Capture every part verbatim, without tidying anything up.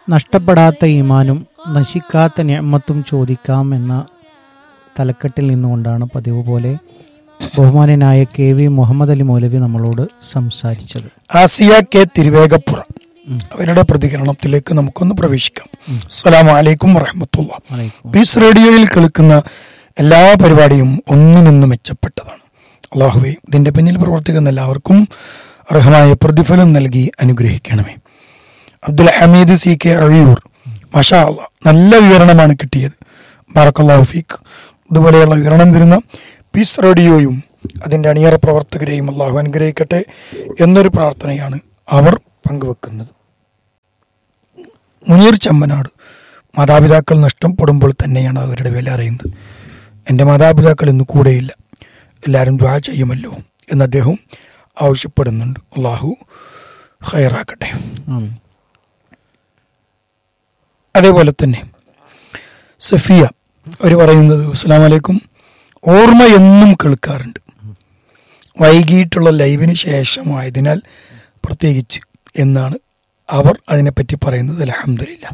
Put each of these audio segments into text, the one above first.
നഷ്ടപ്പെടാത്ത ഈമാനും നശിക്കാത്ത നിഅമത്തും ചോദിക്കാം എന്ന തലക്കെട്ടിൽ നിന്നുകൊണ്ടാണ് പതിവ് പോലെ ബഹുമാനനായ കെ വി മുഹമ്മദ് അലി മൗലവി നമ്മളോട് സംസാരിച്ചത്. ആസിയ കെ തിരുവേഗപ്പുറം അവരുടെ പ്രതികരണത്തിലേക്ക് നമുക്കൊന്ന് പ്രവേശിക്കാം. അസ്സലാമു അലൈക്കും വറഹ്മത്തുള്ളാഹി. പീസ് റേഡിയോയിൽ കേൾക്കുന്ന എല്ലാ പരിപാടിയും ഒന്നിനൊന്ന് മെച്ചപ്പെട്ടതാണ്. അല്ലാഹുവേ, ഇതിന്റെ പിന്നിൽ പ്രവർത്തിക്കുന്ന എല്ലാവർക്കും അർഹമായ പ്രതിഫലം നൽകി അനുഗ്രഹിക്കണമേ. അബ്ദുൽ ഹമീദ് സി കെ അഴിയൂർ, മാഷാ അല്ലാഹ്, നല്ല വിവരണമാണ് കിട്ടിയത്. ബറക്കല്ലാഹു ഫീക്ക്. ഇതുപോലെയുള്ള വിവരണം തരുന്ന പീസ് റേഡിയോയും അതിൻ്റെ അണിയറ പ്രവർത്തകരെയും അല്ലാഹു അനുഗ്രഹിക്കട്ടെ എന്നൊരു പ്രാർത്ഥനയാണ് അവർ പങ്കുവെക്കുന്നത്. മുനീർ ചമ്മനാട്, മാതാപിതാക്കൾ നഷ്ടപ്പെടുമ്പോൾ തന്നെയാണ് അവരുടെ വില അറിയുന്നത്. എൻ്റെ മാതാപിതാക്കൾ ഇന്ന് കൂടെയില്ല, എല്ലാവരും ദുആ ചെയ്യുമല്ലോ എന്ന് അദ്ദേഹം ആവശ്യപ്പെടുന്നുണ്ട്. അല്ലാഹു ഖൈറാക്കട്ടെ. അതേപോലെ തന്നെ സഫിയ അവർ പറയുന്നത്, അസ്സലാമു അലൈക്കും, ഓർമ്മ എന്നും കേൾക്കാറുണ്ട്, വൈകിട്ടുള്ള ലൈവിന് ശേഷമായതിനാൽ പ്രത്യേകിച്ച് എന്നാണ് അവർ അതിനെപ്പറ്റി പറയുന്നത്. അൽഹംദുലില്ലാ.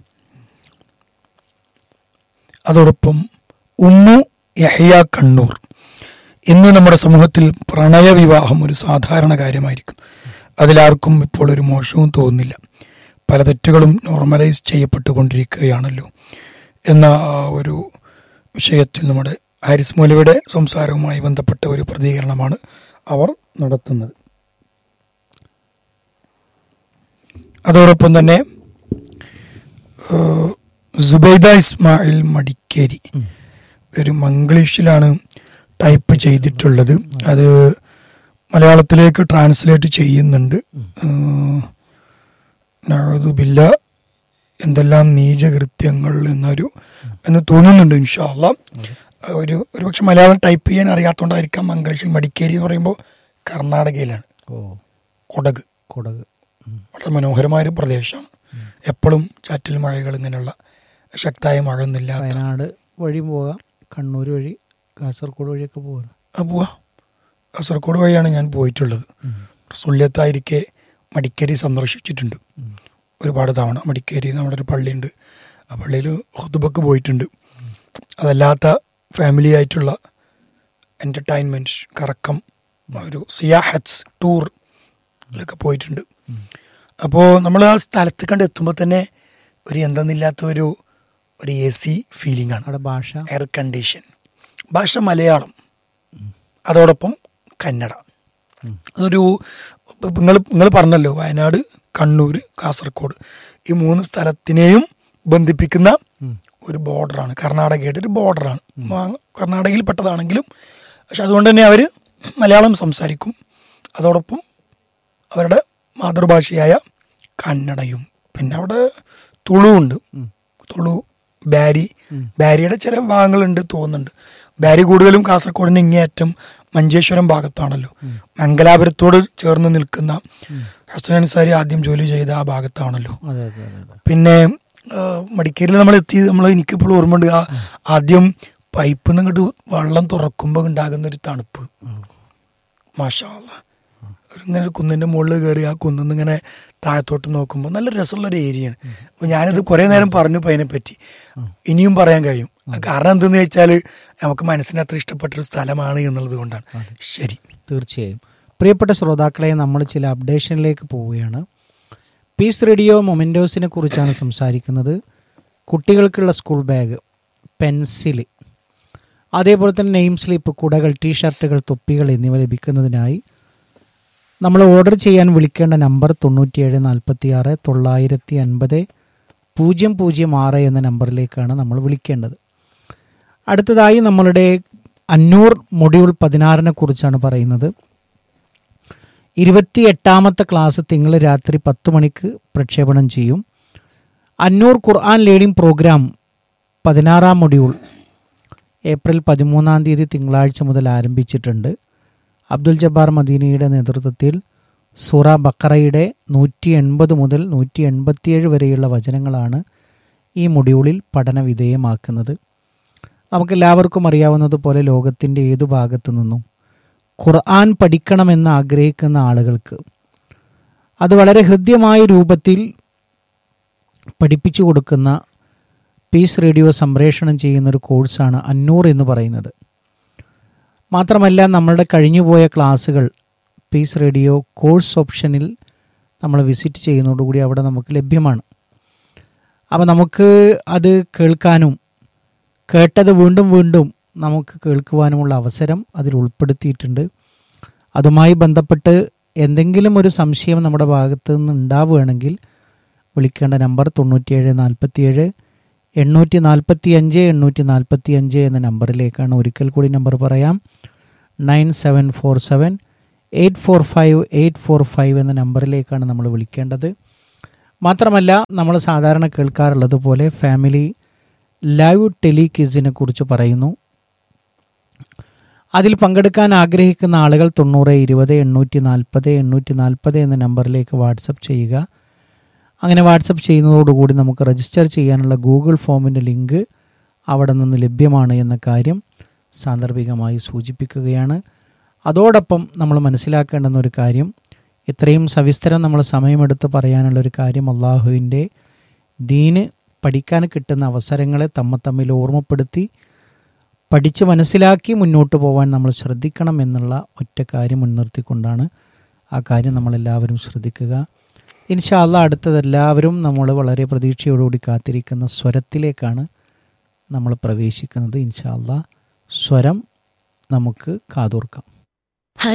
അതോടൊപ്പം ഉമ്മു യഹ്യ കണ്ണൂർ, ഇന്ന് നമ്മുടെ സമൂഹത്തിൽ പ്രണയവിവാഹം ഒരു സാധാരണ കാര്യമായിരിക്കും. അതിലാർക്കും ഇപ്പോൾ ഒരു മോശവും തോന്നുന്നില്ല. പല തെറ്റുകളും നോർമലൈസ് ചെയ്യപ്പെട്ടുകൊണ്ടിരിക്കുകയാണല്ലോ എന്ന ഒരു വിഷയത്തിൽ നമ്മുടെ ഹാരിസ് മൗലവിയുടെ സംസാരവുമായി ബന്ധപ്പെട്ട ഒരു പ്രതികരണമാണ് അവർ നടത്തുന്നത്. അതോടൊപ്പം തന്നെ സുബൈദ ഇസ്മായിൽ മടിക്കേരി ഒരു മംഗ്ലീഷിലാണ് ടൈപ്പ് ചെയ്തിട്ടുള്ളത്. അത് മലയാളത്തിലേക്ക് ട്രാൻസ്ലേറ്റ് ചെയ്യുന്നുണ്ട്. നഅൂദുബില്ല, എന്തെല്ലാം നീചകൃത്യങ്ങൾ എന്നൊരു എന്ന് തോന്നുന്നുണ്ട്. ഇൻഷാ അല്ലാഹ് ഒരു ഒരുപക്ഷെ മലയാളം ടൈപ്പ് ചെയ്യാൻ അറിയാത്തതുകൊണ്ടായിരിക്കാം മംഗ്ലീഷിൽ മടിക്കേരി എന്ന് പറയുമ്പോൾ കർണാടകയിലാണ്. കൊടക് കൊടക് വളരെ മനോഹരമായൊരു പ്രദേശമാണ്. എപ്പോഴും ചാറ്റൽ മഴകൾ, ഇങ്ങനെയുള്ള ശക്തമായ മഴ ഒന്നുമില്ല. വയനാട് വഴി പോകാം, കണ്ണൂർ വഴി, കാസർഗോഡ് വഴിയൊക്കെ പോകാം. ആ പോവാ കാസർഗോഡ് വഴിയാണ് ഞാൻ പോയിട്ടുള്ളത്. സുല്യത്തായിരിക്കെ മടിക്കേരി സന്ദർശിച്ചിട്ടുണ്ട് ഒരുപാട് തവണ. മടിക്കേരി നമ്മുടെ ഒരു പള്ളിയുണ്ട്, ആ പള്ളിയിൽ ഖുതുബക്ക് പോയിട്ടുണ്ട്. അതല്ലാത്ത ഫാമിലി ആയിട്ടുള്ള എൻ്റർടൈൻമെൻറ്റ്, കറക്കം, ഒരു സിയാഹത്സ് ടൂർ ഇതിലൊക്കെ പോയിട്ടുണ്ട്. അപ്പോൾ നമ്മൾ ആ സ്ഥലത്ത് കണ്ട് എത്തുമ്പോൾ തന്നെ ഒരു എന്തെന്നില്ലാത്ത ഒരു ഒരു എ സി ഫീലിംഗ് ആണ്. അവിടെ ഭാഷ എയർ കണ്ടീഷൻ, ഭാഷ മലയാളം, അതോടൊപ്പം കന്നഡ. അതൊരു നിങ്ങൾ നിങ്ങൾ പറഞ്ഞല്ലോ, വയനാട്, കണ്ണൂർ, കാസർഗോഡ്, ഈ മൂന്ന് സ്ഥലത്തിനെയും ബന്ധിപ്പിക്കുന്ന ഒരു ബോർഡറാണ്. കർണാടകയുടെ ഒരു ബോർഡറാണ്. കർണാടകയിൽ പെട്ടതാണെങ്കിലും പക്ഷെ അതുകൊണ്ട് തന്നെ അവർ മലയാളം സംസാരിക്കും. അതോടൊപ്പം അവരുടെ മാതൃഭാഷയായ കന്നഡയും. പിന്നെ അവിടെ തുളു ഉണ്ട്. തുളു, ബാരി, ബാരിയുടെ ചില ഭാഗങ്ങളുണ്ട് തോന്നുന്നുണ്ട്. ബാരി കൂടുതലും കാസർഗോഡിൻ്റെ ഇങ്ങേയറ്റം മഞ്ചേശ്വരം ഭാഗത്താണല്ലോ. മംഗലാപുരത്തോട് ചേർന്ന് നിൽക്കുന്ന ഹസൻ അൻസാരി ആദ്യം ജോലി ചെയ്ത ആ ഭാഗത്താണല്ലോ. പിന്നെ മടിക്കേരിയിൽ നമ്മൾ എത്തി, നമ്മൾ എനിക്കിപ്പോൾ ഓർമ്മയുണ്ട്, ആ ആദ്യം പൈപ്പിൽ നിന്ന് ഇങ്ങോട്ട് വെള്ളം തുറക്കുമ്പോൾ ഉണ്ടാകുന്ന ഒരു തണുപ്പ്, മാഷാ അല്ലാഹ്. ഇങ്ങനെ ഒരു കുന്നിൻ്റെ മുകളിൽ കയറി ആ കുന്നിന്ന് ഇങ്ങനെ താഴത്തോട്ട് നോക്കുമ്പോൾ നല്ല രസമുള്ളൊരു ഏരിയയാണ്. അപ്പോൾ ഞാനിത് കുറേ നേരം പറഞ്ഞു ഇപ്പോൾ അതിനെപ്പറ്റി, ഇനിയും പറയാൻ കഴിയും. കാരണം എന്തെന്ന് വെച്ചാൽ നമുക്ക് മനസ്സിന് അത്ര ഇഷ്ടപ്പെട്ടൊരു സ്ഥലമാണ് എന്നുള്ളത് കൊണ്ടാണ്. ശരി, തീർച്ചയായും. പ്രിയപ്പെട്ട ശ്രോതാക്കളെ, നമ്മൾ ചില അപ്ഡേഷനിലേക്ക് പോവുകയാണ്. പീസ് റേഡിയോ മൊമെൻറ്റോസിനെ കുറിച്ചാണ് സംസാരിക്കുന്നത്. കുട്ടികൾക്കുള്ള സ്കൂൾ ബാഗ്, പെൻസിൽ, അതേപോലെ തന്നെ നെയിം സ്ലിപ്പ്, കുടകൾ, ടീഷർട്ടുകൾ, തൊപ്പികൾ എന്നിവ ലഭിക്കുന്നതിനായി നമ്മൾ ഓർഡർ ചെയ്യാൻ വിളിക്കേണ്ട നമ്പർ തൊണ്ണൂറ്റിയേഴ് നാൽപ്പത്തി ആറ് തൊള്ളായിരത്തി അൻപത് പൂജ്യം പൂജ്യം ആറ് എന്ന നമ്പറിലേക്കാണ് നമ്മൾ വിളിക്കേണ്ടത്. അടുത്തതായി നമ്മളുടെ അന്നൂർ മൊഡ്യൂൾ പതിനാറിനെ കുറിച്ചാണ് പറയുന്നത്. ഇരുപത്തി എട്ടാമത്തെ ക്ലാസ് തിങ്കൾ രാത്രി പത്ത് മണിക്ക് പ്രക്ഷേപണം ചെയ്യും. അന്നൂർ ഖുർആൻ ലേണിംഗ് പ്രോഗ്രാം പതിനാറാം മൊഡ്യൂൾ ഏപ്രിൽ പതിമൂന്നാം തീയതി തിങ്കളാഴ്ച മുതൽ ആരംഭിച്ചിട്ടുണ്ട്. അബ്ദുൽ ജബ്ബാർ മദീനയുടെ നേതൃത്വത്തിൽ സൂറ ബഖറയുടെ നൂറ്റി എൺപത് മുതൽ നൂറ്റി എൺപത്തിയേഴ് വരെയുള്ള വചനങ്ങളാണ് ഈ മൊഡ്യൂളിൽ പഠന വിധേയമാക്കുന്നത്. നമുക്കെല്ലാവർക്കും അറിയാവുന്നതുപോലെ ലോകത്തിൻ്റെ ഏതു ഭാഗത്തു നിന്നും ഖുർആൻ പഠിക്കണമെന്ന് ആഗ്രഹിക്കുന്ന ആളുകൾക്ക് അത് വളരെ ഹൃദ്യമായ രൂപത്തിൽ പഠിപ്പിച്ചു കൊടുക്കുന്ന പീസ് റേഡിയോ സംപ്രേഷണം ചെയ്യുന്നൊരു കോഴ്സാണ് അന്നൂർ എന്ന് പറയുന്നത്. മാത്രമല്ല നമ്മളുടെ കഴിഞ്ഞുപോയ ക്ലാസ്സുകൾ പീസ് റേഡിയോ കോഴ്സ് ഓപ്ഷനിൽ നമ്മൾ വിസിറ്റ് ചെയ്യുന്നതോടുകൂടി അവിടെ നമുക്ക് ലഭ്യമാണ്. അപ്പോൾ നമുക്ക് അത് കേൾക്കാനും കേട്ടത് വീണ്ടും വീണ്ടും നമുക്ക് കേൾക്കുവാനുമുള്ള അവസരം അതിൽ ഉൾപ്പെടുത്തിയിട്ടുണ്ട്. അതുമായി ബന്ധപ്പെട്ട് എന്തെങ്കിലും ഒരു സംശയം നമ്മുടെ ഭാഗത്തു നിന്ന് ഉണ്ടാവുകയാണെങ്കിൽ വിളിക്കേണ്ട നമ്പർ തൊണ്ണൂറ്റിയേഴ് നാൽപ്പത്തിയേഴ് എണ്ണൂറ്റി നാൽപ്പത്തി അഞ്ച് എണ്ണൂറ്റി നാൽപ്പത്തി അഞ്ച് എന്ന നമ്പറിലേക്കാണ്. ഒരിക്കൽ കൂടി നമ്പർ പറയാം, nine seven four seven eight four five eight four five എന്ന നമ്പറിലേക്കാണ് നമ്മൾ വിളിക്കേണ്ടത്. മാത്രമല്ല നമ്മൾ സാധാരണ കേൾക്കാറുള്ളത് പോലെ ഫാമിലി ലൈവ് ടെലിക്വിസിനെ കുറിച്ച് പറയുന്നു. അതിൽ പങ്കെടുക്കാൻ ആഗ്രഹിക്കുന്ന ആളുകൾ തൊണ്ണൂറ് ഇരുപത് എണ്ണൂറ്റി നാൽപ്പത് എണ്ണൂറ്റി നാൽപ്പത് എന്ന നമ്പറിലേക്ക് വാട്സപ്പ് ചെയ്യുക. അങ്ങനെ വാട്സപ്പ് ചെയ്യുന്നതോടുകൂടി നമുക്ക് രജിസ്റ്റർ ചെയ്യാനുള്ള ഗൂഗിൾ ഫോമിൻ്റെ ലിങ്ക് അവിടെ നിന്ന് ലഭ്യമാണ് എന്ന കാര്യം സാന്ദർഭികമായി സൂചിപ്പിക്കുകയാണ്. അതോടൊപ്പം നമ്മൾ മനസ്സിലാക്കേണ്ടുന്ന ഒരു കാര്യം, ഇത്രയും സവിസ്തരം നമ്മൾ സമയമെടുത്ത് പറയാനുള്ളൊരു കാര്യം, അള്ളാഹുവിൻ്റെ ദീന് പഠിക്കാൻ കിട്ടുന്ന അവസരങ്ങളെ തമ്മ തമ്മിൽ ഓർമ്മപ്പെടുത്തി പഠിച്ച് മനസ്സിലാക്കി മുന്നോട്ട് പോകാൻ നമ്മൾ ശ്രദ്ധിക്കണം എന്നുള്ള ഒറ്റ കാര്യം മുൻനിർത്തിക്കൊണ്ടാണ് ആ കാര്യം നമ്മളെല്ലാവരും ശ്രദ്ധിക്കുക. ഇൻഷാ അല്ലാഹ് അടുത്തതെല്ലാവരും നമ്മൾ വളരെ പ്രതീക്ഷയോടുകൂടി കാത്തിരിക്കുന്ന സ്വരത്തിലേക്കാണ് നമ്മൾ പ്രവേശിക്കുന്നത്. ഇൻഷാ അല്ലാഹ് സ്വരം നമുക്ക് കാതോർക്കാം.